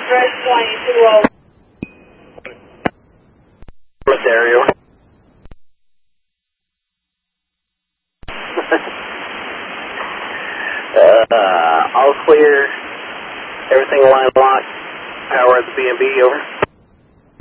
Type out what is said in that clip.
Red 22. What's the area? All clear. Everything line locked. Power at the B&B, over.